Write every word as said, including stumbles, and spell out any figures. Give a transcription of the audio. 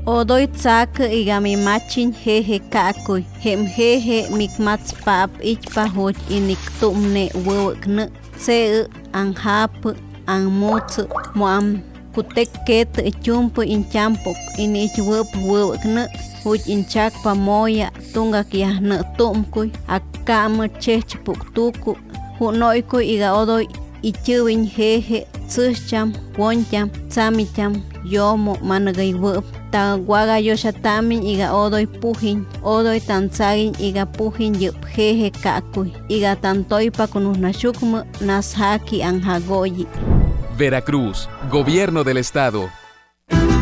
Odoy tsak igami machin jeje kakuy. Hem jeje mikmats pap ichpa hoj inik tumne wewekne. Se anhap anmots moam kutek ket chumpu inchampok inich wep wewekne. Huj inchak pamoya tunga kiahne tumkuy. Akam chechpuk tuku. Hunoykuy iga odoy ichuwin jeje tsucham woncham tsamicham yomo managay wep. Ta waga yoshatamin iga odoy pujin, odoy tanzagin iga pujin yup jeje kakuy, iga tantoypa kunusnashukmu nashaki anjagoyi. Veracruz, Gobierno del Estado.